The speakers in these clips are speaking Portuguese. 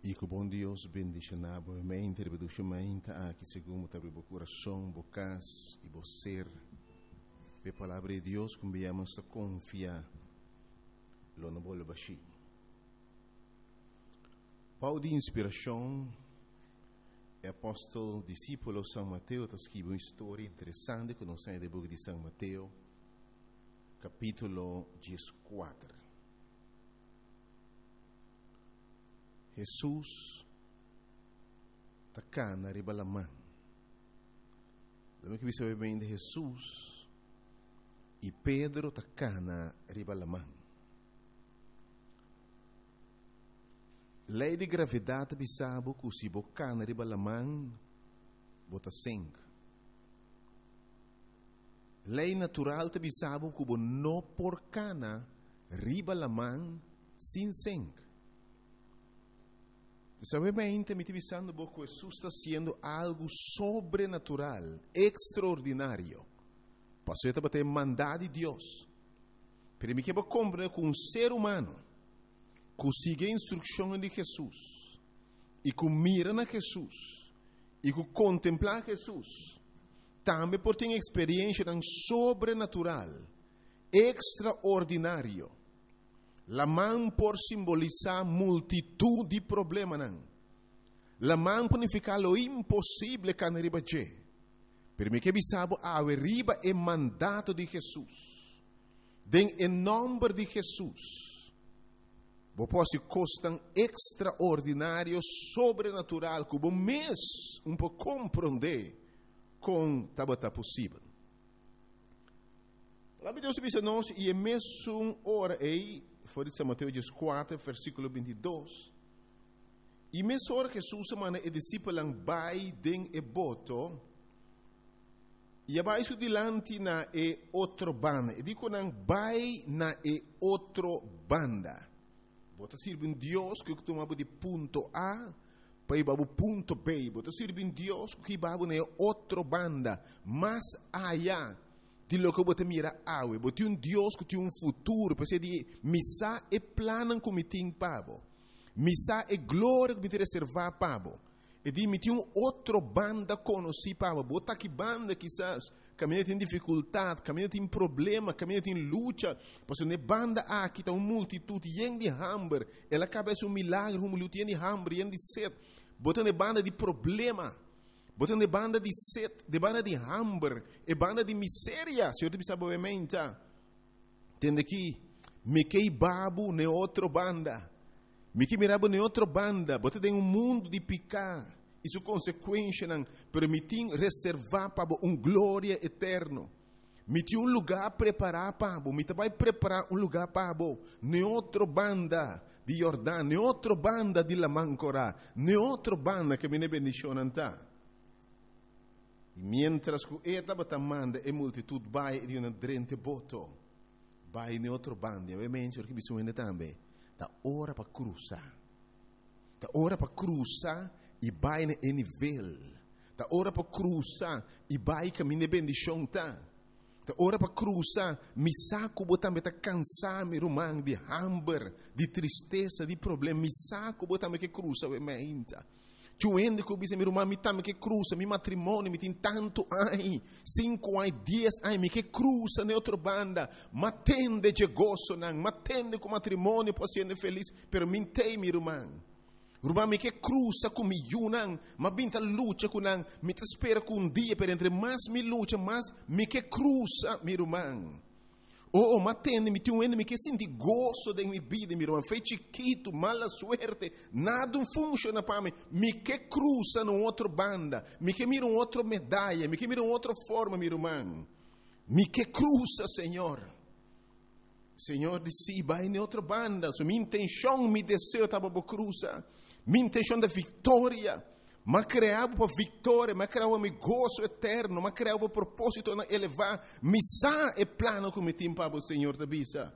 E que o bom Deus bendiga mente, rebeduche mente, aqui segundo o coração, bocas e você. A palavra de Deus, como viemos a confiar, lo não vou baixar. Paulo de inspiração, é apóstolo, discípulo São Mateus, está escrevendo uma história interessante que nós temos no livro de São Mateus, capítulo 14. Jesus está cá na ribalamã. Lembra que você vai bem de Jesus e Pedro está cá na ribalamã. Lei de gravidade bisabo que se boca na ribalamã bota sangue. Lei natural te bisabo que bo no porcana ribalamã sem sangue. Sabemente me divisando que Jesus está sendo algo sobrenatural, extraordinário. Passou a ter mandado de Deus. Pero me quero compreender que um ser humano que sigue a instrução de Jesus e que mira na Jesus e que contempla Jesus, também por ter experiência tão sobrenatural, extraordinário. La mão por simbolizar multitud de problemas. La mão por significar lo impossível que não arriba. Pero me que bisabo a arriba é mandato de Jesus. Em nome de Jesus. Vos posso costar extraordinário, sobrenatural, que vos mês pouco compreender com tabata possível. A palavra de Deus diz a nós, e é mesmo hora aí, foi de São Mateus 14, versículo 22. E mesmo hora que Jesus manda e discípulo vai den e boto, e vai su dilante na e outro banda. E digo não vai na e outro banda. Bota sirve Deus que tomava de ponto A para ir para o ponto B. Bota sirve Deus que vai na outro banda, mais allá de lo que você mira awe, você tem Deus que tem futuro, para ser de missa e plano que me tem pavo, missa e glória que me tem reservar pavo, e de me tem outro banda conheci pavo, bota que banda quizás caminha tem dificuldade, caminha tem problema, caminha tem luta, porque ne banda aqui está uma multitud yen de hambre, ela cabeça um milagre, uma luta yen de hambre, yen de sede, bota ne banda de problema. Botando de banda de sede, de banda de hambre, e banda de miséria. Se eu te pensava obviamente, tende que me que babu ne outra banda, me que mirabo ne outra banda, bota tem mundo de picar, isso consequência não permitir reservar para glória eterno. Me tem lugar preparar para me vai preparar lugar para ne outra banda de Jordão, ne outra banda de la Mancora, ne outra banda que me ne bendicionam tá. E mientras que estava tamando a multitud vai de uma drente boto, vai em outro bando, obviamente, porque bisogna também, da hora para cruzar, da hora para cruzar e vai em nível, da hora para cruzar e vai caminhar bendição tá, da hora para cruzar, me saco botar tá cansado, me rumang de hambre, de tristeza, de problema, me saco botar que cruza, obviamente. Chuende que eu meu irmão me também que cruza, meu matrimônio me tem tanto ai, 5 ai, 10 ai, me que cruza na outra banda, matende de gozo não, matende com matrimônio para ser feliz, pero mintei meu irmão. Irmão me que cruza com mi não, mas binta luta com não, me te espera com dia, pero entre mais me luta, mais me que cruza meu irmão. Oh, matende, me tem me que senti gozo da minha vida, meu irmão. Foi chiquito, mala suerte, nada funciona para mim. Me que cruza no outro banda, me que mira outra medalha, me que mira outra forma, meu irmão. Me que cruza, Senhor. Senhor disse, vai em outra banda. So, minha intenção, meu desejo estava para cruzar. Minha intenção da vitória. Mas criava para vitória, mas criava para gozo eterno, mas criava para propósito de elevar. Missa é plano que me tem para o Senhor da Bisa.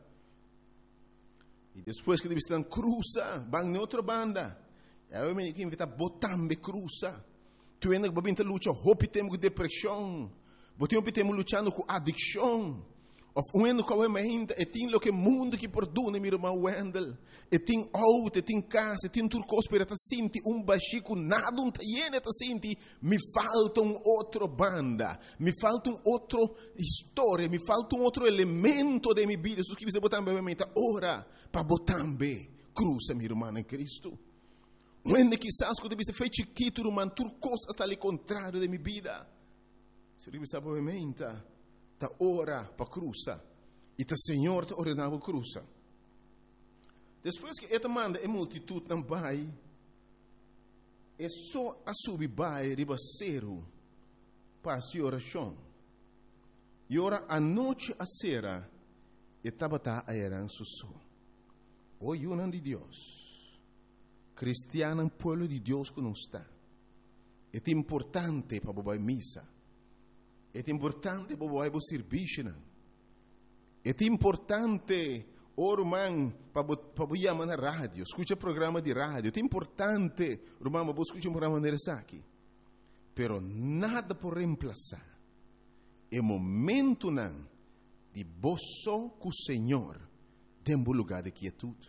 E depois que ele está cruza, vai em outra banda. Eu me invito a botar me cruza. Tu ainda vai vir lutar, hope temos com depressão, temos lutando com adicção, Of uendo com a mente, e tem lo que mundo que perdona, meu irmão Wendel. E tem auto, e tem casa, e tem tudo coisa para te sentir baxico, nada um taien, te sentir, me falta outro banda, me falta outra história, me falta outro elemento de minha vida. Se você botar na mente, ora, para botar bem, cruza, meu irmão em Cristo. Uendo quizás quando você fez chiquito, irmão, tudo coisa está ali contrário de minha vida. Se você sabe a mente, ta ora para cruza e ta Senhor te ordenava cruza. Depois que esta manda a multitud não vai, é só a subir vai ribaceiro para a oração. E ora a noite a sera e tabata a eran susso. O yunan de Deus, cristiano pueblo de Deus que não está. É importante para bobar missa. É importante para o serviço. É importante, irmão, para chamar na rádio. Escuta programa de rádio. É importante, irmão, para escutar um programa de aqui. Pero nada por reemplazar. É momento não de boço com o Senhor dentro do lugar de quietude.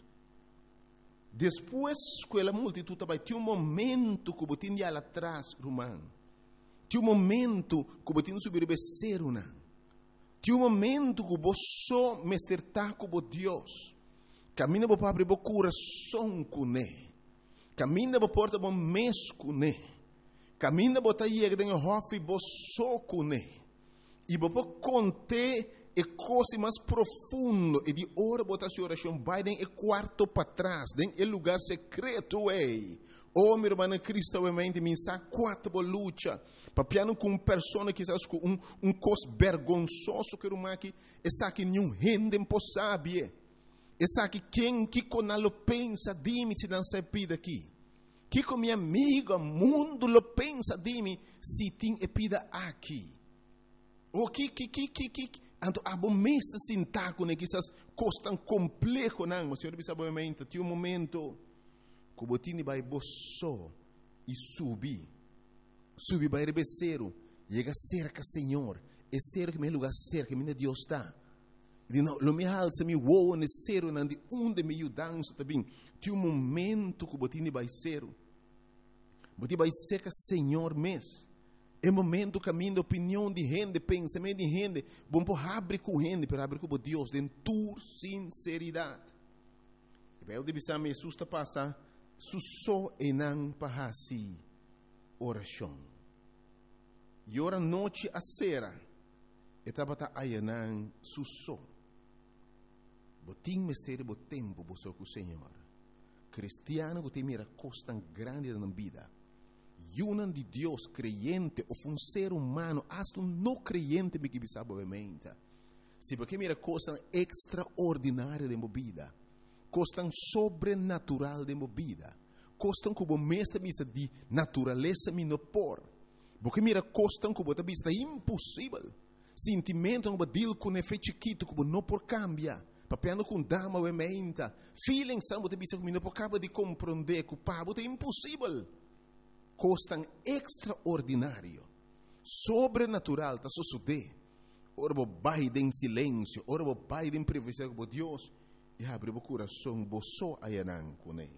Depois que a multitud vai ter momento que você tem lá atrás, irmão. Tem momento que você tem que subir becer não. Tem momento que você me acertar com Deus. Camina para abrir o coração com ele. Camina para porta o mês com ele. Camina para ir dentro do hofe você com ele. E para contar a coisa mais profunda e de hora botar sua oração vai dentro do quarto para trás, dentro do lugar secreto ei. Oh, meu irmão Cristo, obviamente, me sabe quatro luta. Papiano com uma pessoa que sabe com cos vergonzoso que uma que essa que nenhum rende impossível. Essa que quem que conalo pensa de mim se não se pida aqui. Que com minha amiga mundo lo pensa de mim se tem pida aqui. O que anto abomesta sintaco né que essas coisas tão complexo não, o Senhor sabe obviamente, tem momento que o botini vai boço e subir vai rebeceiro, chega cerca Senhor, é cerca meu lugar cerca, minha Deus está. E não, lo me alça me voa necero não de onde me dança também. Tem momento que o botini vai ser, botini vai cerca Senhor mesmo. É momento caminho de opinião de gente, pensamento de gente, bom por abrir com gente, para abrir com Deus, de tua sinceridade. E vai o de bisam Jesus está passar, susso e não para assim oração. E ora noite a sera, estava a ayanan susso. Botim mistério bo tempo bo com o Senhor. Cristiano que tem mira coisa tão grande na vida. Yunan de Deus creyente ou um ser humano, hasta um não creyente me que sabe obviamente. Se porque mira coisa extraordinária de vida, coisa sobrenatural de vida, coisa que o mestre misa de natureza me não por, porque mira coisa que o vista impossível, sentimento que o deal com efeito chiquito que o não por cambia, papiando com dama obviamente, feeling são o vista que me não por acaba de compreender que o pavo é impossível. Coisa extraordinário, sobrenatural, está sucedendo. Ora, o pai em silêncio, ora, o pai em privacidade com Deus, e abre o coração, boço ayanan com ele.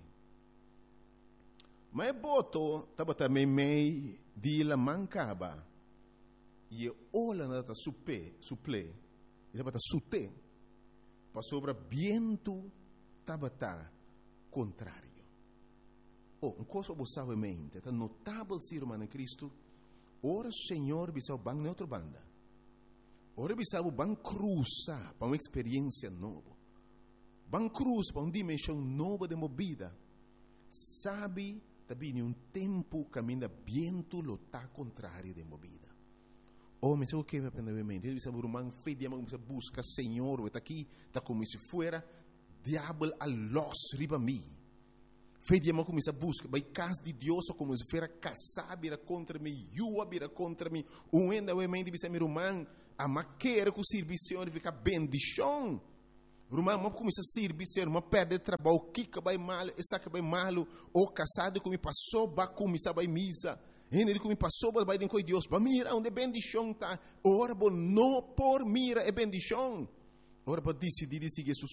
Mas boto, estava também meio de la mancaba, e olha nada suple, e estava sute, para sobre viento, estava contrário. Uma coisa você sabe mente, é notável ser humano em Cristo. Ora, Senhor, bisau bang na outra banda. Ora, bisau bang cruza para uma experiência nova. Bang cruza para uma dimensão nova de movida. Sabe, também um tempo caminha viento lo tá contrário de movida. Oh, mas o que vai aprender a mente? Ele bisau rumang fe dia mag busca Senhor, está aqui, está como se fuera diabo a los riba mi. Fei dia mal começa a busca, vai casa de Deus ou como se fera casar vira contra mim, yua vira contra mim, ainda o mente bisa meu irmão, a maquera com o serviço fica bendição. Irmão, mas começa a serviço, irmão, perde trabalho, kika vai mal, essa que vai mal, ou casado como passou, vai começar vai misa. Ele come passou para den coi Deus, para mira onde bendição tá. Ora bo não por mira é bendição. Ora bo decidir seguir Jesus